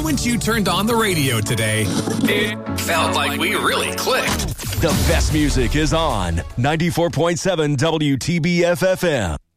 moment you turned on the radio today, it felt like we really clicked. The best music is on 94.7 WTBF FM.